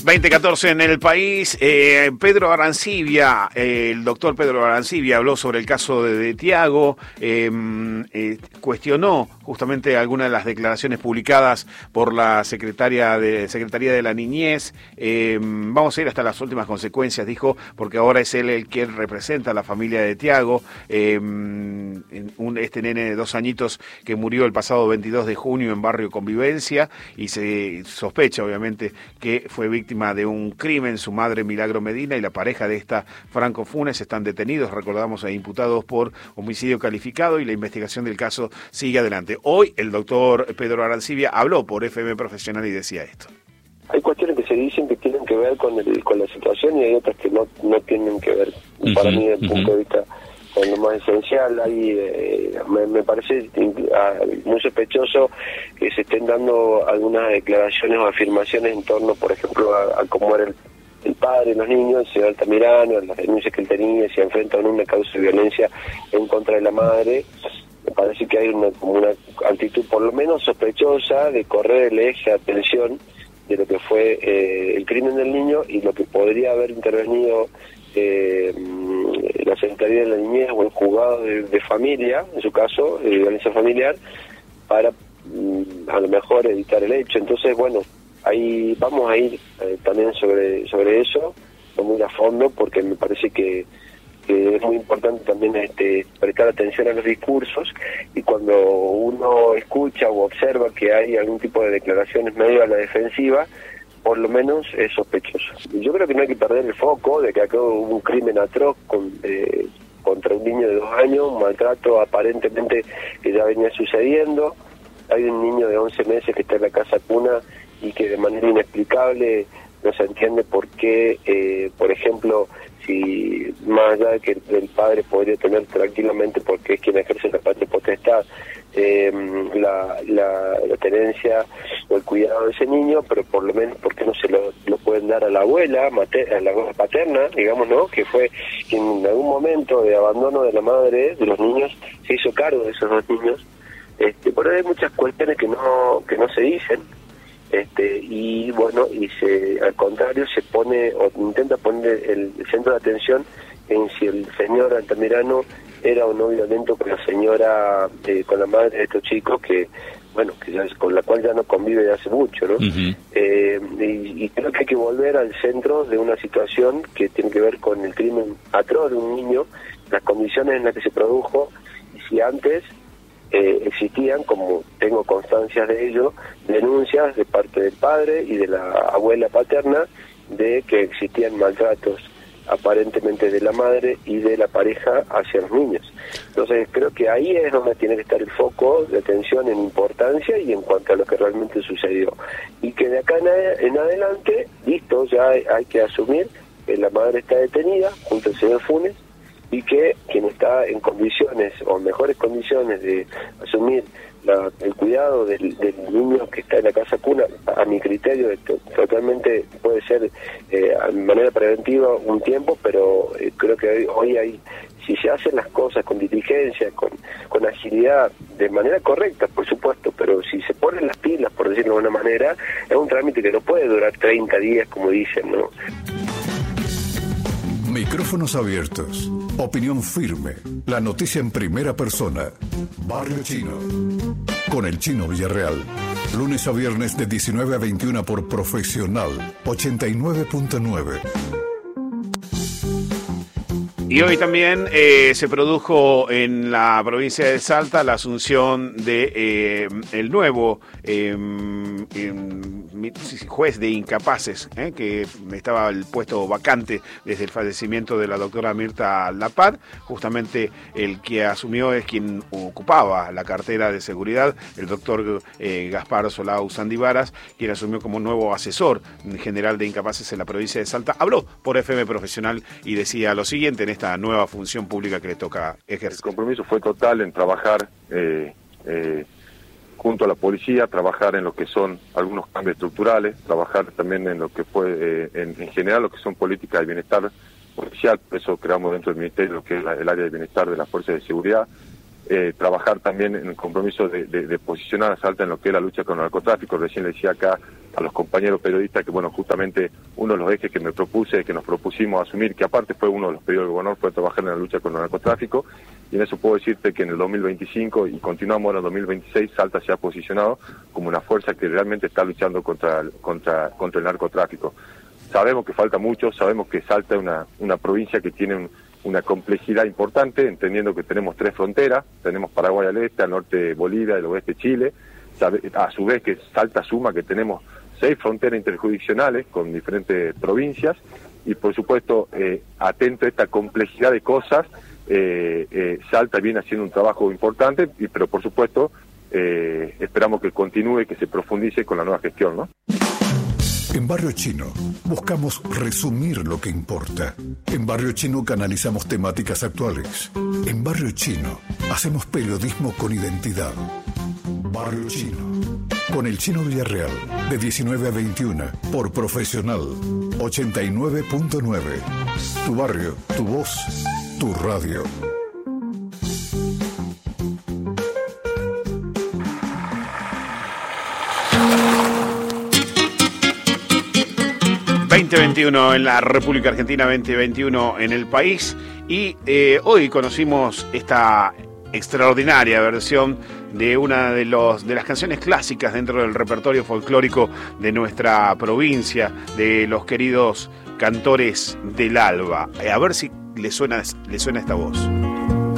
20:14 en el país. Pedro Arancibia, el doctor Pedro Arancibia habló sobre el caso de Tiago, cuestionó justamente algunas de las declaraciones publicadas por la Secretaría de la Niñez. Vamos a ir hasta las últimas consecuencias, dijo, porque ahora es él el quien representa a la familia de Tiago, este nene de 2 añitos que murió el pasado 22 de junio en Barrio Convivencia, y se sospecha obviamente que fue víctima de un crimen. Su madre, Milagro Medina, y la pareja de esta, Franco Funes, están detenidos, recordamos, imputados por homicidio calificado, y la investigación del caso sigue adelante. Hoy el doctor Pedro Arancibia habló por FM Profesional y decía esto. Hay cuestiones que se dicen que tienen que ver con la situación, y hay otras que no tienen que ver. Para mí, desde el punto de vista, con lo más esencial, me parece muy sospechoso que se estén dando algunas declaraciones o afirmaciones en torno, por ejemplo, a cómo era el padre de los niños, el señor Altamirano, las denuncias que él tenía, se enfrentan a una causa de violencia en contra de la madre. Me parece que hay una actitud por lo menos sospechosa de correr el eje de atención de lo que fue el crimen del niño y lo que podría haber intervenido la Secretaría de la Niñez o el juzgado de familia, en su caso, de violencia familiar, para a lo mejor evitar el hecho. Entonces, bueno, ahí vamos a ir también sobre eso, muy a fondo, porque me parece que es muy importante también prestar atención a los discursos, y cuando uno escucha o observa que hay algún tipo de declaraciones medio a la defensiva, por lo menos es sospechoso. Yo creo que no hay que perder el foco de que acá hubo un crimen atroz contra un niño de 2 años, un maltrato aparentemente que ya venía sucediendo. Hay un niño de 11 meses que está en la casa cuna y que de manera inexplicable no se entiende por qué, por ejemplo, si más allá de que el padre podría tener tranquilamente, porque es quien ejerce la patria potestad, la tenencia o el cuidado de ese niño, pero por lo menos porque no se lo pueden dar a la abuela a la abuela paterna, digamos, ¿no? Que fue quien en algún momento de abandono de la madre de los niños se hizo cargo de esos 2 niños. Por ahí hay muchas cuestiones que no se dicen, y bueno, al contrario se pone o intenta poner el centro de atención en si el señor Altamirano era o no violento con la señora, con la madre de estos chicos, que bueno, con la cual ya no convive de hace mucho, ¿no? Y creo que hay que volver al centro de una situación que tiene que ver con el crimen atroz de un niño, las condiciones en las que se produjo, y si antes existían, como tengo constancias de ello, denuncias de parte del padre y de la abuela paterna de que existían maltratos aparentemente de la madre y de la pareja hacia los niños. Entonces creo que ahí es donde tiene que estar el foco de atención en importancia y en cuanto a lo que realmente sucedió, y que de acá en adelante, listo, ya hay que asumir que la madre está detenida junto al señor Funes, y que quien está en condiciones o mejores condiciones de asumir el cuidado del niño que está en la casa cuna, a mi criterio, totalmente puede ser de manera preventiva un tiempo, pero creo que hoy hay, si se hacen las cosas con diligencia, con agilidad, de manera correcta, por supuesto, pero si se ponen las pilas, por decirlo de una manera, es un trámite que no puede durar 30 días, como dicen, ¿no? Micrófonos abiertos. Opinión firme. La noticia en primera persona. Barrio Chino. Con el Chino Villarreal. Lunes a viernes de 19 a 21 por Profesional 89.9. Y hoy también se produjo en la provincia de Salta la asunción de el nuevo juez de incapaces, que estaba el puesto vacante desde el fallecimiento de la doctora Mirta Lapad. Justamente el que asumió es quien ocupaba la cartera de seguridad, el doctor Gaspar Solau Sandivaras, quien asumió como nuevo asesor general de incapaces en la provincia de Salta. Habló por FM Profesional y decía lo siguiente en esta nueva función pública que le toca ejercer. El compromiso fue total en trabajar junto a la policía, trabajar en lo que son algunos cambios estructurales, trabajar también en lo que fue, en general, lo que son políticas de bienestar policial. Por eso creamos dentro del Ministerio lo que es el área de bienestar de las fuerzas de seguridad. Trabajar también en el compromiso de posicionar a Salta en lo que es la lucha con el narcotráfico. Recién le decía acá a los compañeros periodistas que, bueno, justamente uno de los ejes que me propuse, que nos propusimos asumir, que aparte fue uno de los pedidos del gobernador, fue trabajar en la lucha contra el narcotráfico, y en eso puedo decirte que en el 2025 y continuamos ahora en el 2026, Salta se ha posicionado como una fuerza que realmente está luchando contra el narcotráfico. Sabemos que falta mucho, sabemos que Salta es una provincia que tiene una complejidad importante, entendiendo que tenemos 3 fronteras, tenemos Paraguay al este, al norte Bolivia, al oeste Chile, a su vez que Salta suma que tenemos 6 fronteras interjurisdiccionales con diferentes provincias, y por supuesto, atento a esta complejidad de cosas, Salta viene haciendo un trabajo importante, pero por supuesto esperamos que continúe, que se profundice con la nueva gestión, ¿no? En Barrio Chino buscamos resumir lo que importa. En Barrio Chino canalizamos temáticas actuales. En Barrio Chino hacemos periodismo con identidad. Barrio Chino, con el Chino Villarreal, de 19 a 21, por Profesional 89.9. Tu barrio, tu voz, tu radio. ...2021 en la República Argentina, 2021 en el país... ...y hoy conocimos esta extraordinaria versión de una de las canciones clásicas dentro del repertorio folclórico de nuestra provincia, de los queridos cantores del Alba. A ver si le suena esta voz.